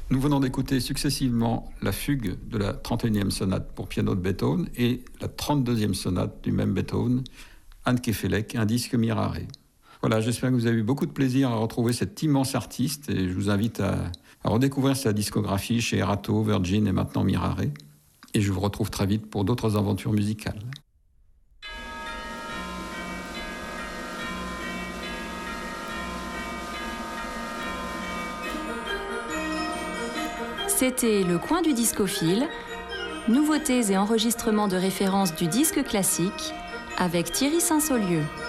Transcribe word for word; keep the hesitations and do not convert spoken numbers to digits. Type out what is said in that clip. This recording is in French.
Nous venons d'écouter successivement la fugue de la trente et unième sonate pour piano de Beethoven et la trente-deuxième sonate du même Beethoven, Anne Kefelec, un disque Mirare. Voilà, j'espère que vous avez eu beaucoup de plaisir à retrouver cet immense artiste et je vous invite à, à redécouvrir sa discographie chez Erato, Virgin et maintenant Mirare. Et je vous retrouve très vite pour d'autres aventures musicales. C'était Le Coin du Discophile, nouveautés et enregistrements de référence du disque classique avec Thierry Saint-Saulieu.